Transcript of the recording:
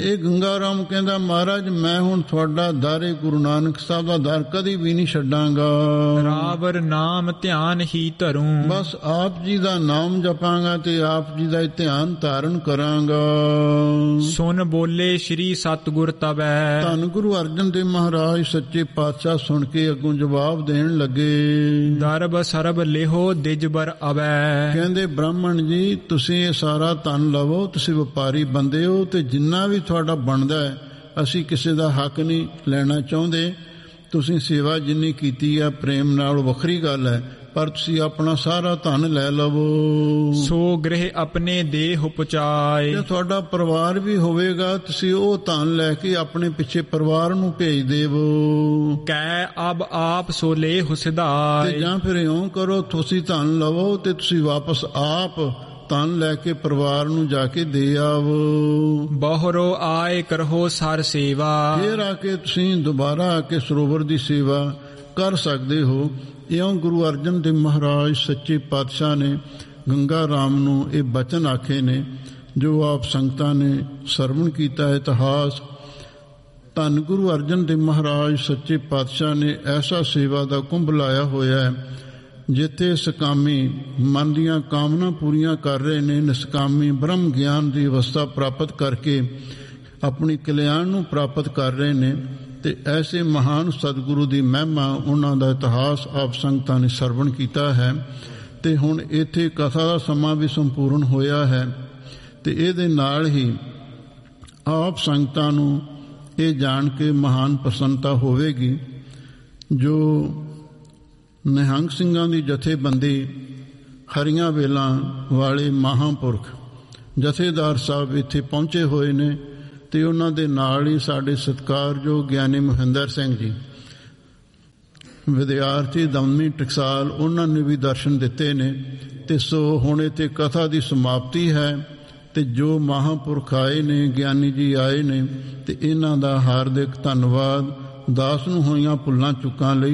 ਇਹ ਗੰਗਾ ਰਾਮ ਕਹਿੰਦਾ, ਮਹਾਰਾਜ ਮੈਂ ਹੁਣ ਤੁਹਾਡਾ ਦਰ ਗੁਰੂ ਨਾਨਕ ਸਾਹਿਬ ਦਾ ਦਰ ਕਦੀ ਵੀ ਨਹੀਂ ਛੱਡਾਂਗਾ। ਰਾਵਰ ਨਾਮ ਧਿਆਨ ਹੀ ਧਰੂੰ, ਬਸ ਆਪ ਜੀ ਦਾ ਨਾਮ ਜਪਾਂਗਾ ਤੇ ਆਪ ਜੀ ਦਾ ਧਿਆਨ ਧਾਰਨ ਕਰਾਂਗਾ। ਸੁਨ ਬੋਲੇ ਸ਼੍ਰੀ ਸਤਿਗੁਰ ਤਵੈ, ਧੰਨ ਗੁਰੂ ਅਰਜਨ ਦੇਵ ਮਹਾਰਾਜ ਸੱਚੇ ਪਾਤਸ਼ਾਹ ਸੁਣ ਕੇ ਅੱਗੋਂ ਜਵਾਬ ਦੇਣ ਲੱਗੇ। ਦਰਬ ਸਰਬ ਲਿਹੋ ਦਿਜਬਰ ਅਵੈ, ਕਹਿੰਦੇ ਬ੍ਰਾਹਮਣ ਜੀ ਤੁਸੀਂ ਇਹ ਸਾਰਾ ਧਨ ਲਵੋ, ਤੁਸੀਂ ਵਪਾਰੀ ਬੰਦੇ ਹੋ ਤੇ ਜਿੰਨਾ ਵੀ ਤੁਹਾਡਾ ਬਣਦਾ ਹੈ, ਅਸੀਂ ਕਿਸੇ ਦਾ ਹੱਕ ਨਹੀਂ ਲੈਣਾ ਚਾਹੁੰਦੇ। ਤੁਸੀਂ ਸੇਵਾ ਜਿੰਨੀ ਕੀਤੀ ਆ ਪ੍ਰੇਮ ਨਾਲ ਵੱਖਰੀ ਗੱਲ ਹੈ, ਪਰ ਤੁਸੀਂ ਆਪਣਾ ਸਾਰਾ ਧਨ ਲੈ ਲਵੋ। ਸੋ ਗ੍ਰਹਿ ਆਪਣੇ ਦੇਹ ਉਪਚਾਏ, ਜੇ ਤੁਹਾਡਾ ਪਰਿਵਾਰ ਵੀ ਹੋਵੇਗਾ ਤੁਸੀਂ ਉਹ ਧਨ ਲੈ ਕੇ ਆਪਣੇ ਪਿੱਛੇ ਪਰਿਵਾਰ ਨੂੰ ਭੇਜ ਦੇਵੋ। ਕੈ ਅਬ ਆਪ ਸੋ ਲੇ ਹੁਸਦਾਏ, ਤੇ ਜਾਂ ਫਿਰ ਇਉਂ ਕਰੋ, ਤੁਸੀਂ ਧਨ ਲਵੋ ਤੇ ਤੁਸੀਂ ਵਾਪਸ ਆਪ ਧਨ ਲੈ ਕੇ ਪਰਿਵਾਰ ਨੂੰ ਜਾ ਕੇ ਦੇ ਆਵੋ। ਬਹੁਰੋ ਆਏ ਕਰੋ ਸਰ ਸੇਵਾ, ਫੇਰ ਆ ਕੇ ਤੁਸੀਂ ਦੁਬਾਰਾ ਆ ਕੇ ਸਰੋਵਰ ਦੀ ਸੇਵਾ ਕਰ ਸਕਦੇ ਹੋ। ਇਉਂ ਗੁਰੂ ਅਰਜਨ ਦੇਵ ਮਹਾਰਾਜ ਸੱਚੇ ਪਾਤਸ਼ਾਹ ਨੇ ਗੰਗਾ ਰਾਮ ਨੂੰ ਇਹ ਬਚਨ ਆਖੇ ਨੇ, ਜੋ ਆਪ ਸੰਗਤਾਂ ਨੇ ਸਰਵਣ ਕੀਤਾ ਹੈ ਇਤਿਹਾਸ। ਧੰਨ ਗੁਰੂ ਅਰਜਨ ਦੇਵ ਮਹਾਰਾਜ ਸੱਚੇ ਪਾਤਸ਼ਾਹ ਨੇ ਐਸਾ ਸੇਵਾ ਦਾ ਕੁੰਭ ਲਾਇਆ ਹੋਇਆ ਹੈ, ਜਿੱਥੇ ਸਕਾਮੀ ਮਨ ਦੀਆਂ ਕਾਮਨਾ ਪੂਰੀਆਂ ਕਰ ਰਹੇ ਨੇ, ਨਿਸਕਾਮੀ ਬ੍ਰਹਮ ਗਿਆਨ ਦੀ ਅਵਸਥਾ ਪ੍ਰਾਪਤ ਕਰਕੇ ਆਪਣੀ ਕਲਿਆਣ ਨੂੰ ਪ੍ਰਾਪਤ ਕਰ ਰਹੇ ਨੇ। ਤੇ ਐਸੇ ਮਹਾਨ ਸਤਿਗੁਰੂ ਦੀ ਮਹਿਮਾ, ਉਹਨਾਂ ਦਾ ਇਤਿਹਾਸ ਆਪ ਸੰਗਤਾਂ ਨੇ ਸਰਵਣ ਕੀਤਾ ਹੈ। ਤੇ ਹੁਣ ਇੱਥੇ ਕਥਾ ਦਾ ਸਮਾਂ ਵੀ ਸੰਪੂਰਨ ਹੋਇਆ ਹੈ ਤੇ ਇਹਦੇ ਨਾਲ ਹੀ ਆਪ ਸੰਗਤਾਂ ਨੂੰ ਇਹ ਜਾਣ ਕੇ ਮਹਾਨ ਪ੍ਰਸੰਨਤਾ ਹੋਵੇਗੀ, ਜੋ ਨਿਹੰਗ ਸਿੰਘਾਂ ਦੀ ਜਥੇਬੰਦੀ ਹਰੀਆਂ ਵੇਲਾਂ ਵਾਲੇ ਮਹਾਂਪੁਰਖ ਜਥੇਦਾਰ ਸਾਹਿਬ ਇੱਥੇ ਪਹੁੰਚੇ ਹੋਏ ਨੇ ਤੇ ਉਹਨਾਂ ਦੇ ਨਾਲ ਹੀ ਸਾਡੇ ਸਤਿਕਾਰਯੋਗ ਗਿਆਨੀ ਮਹਿੰਦਰ ਸਿੰਘ ਜੀ ਵਿਦਿਆਰਥੀ ਦਮਨੀ ਟਕਸਾਲ, ਉਹਨਾਂ ਨੇ ਵੀ ਦਰਸ਼ਨ ਦਿੱਤੇ ਨੇ। ਤੇ ਸੋ ਹੁਣ ਇੱਥੇ ਕਥਾ ਦੀ ਸਮਾਪਤੀ ਹੈ ਤੇ ਜੋ ਮਹਾਂਪੁਰਖ ਆਏ ਨੇ, ਗਿਆਨੀ ਜੀ ਆਏ ਨੇ, ਤੇ ਇਹਨਾਂ ਦਾ ਹਾਰਦਿਕ ਧੰਨਵਾਦ। ਦਾਸ ਨੂੰ ਹੋਈਆਂ ਭੁੱਲਾਂ ਚੁੱਕਾਂ ਲਈ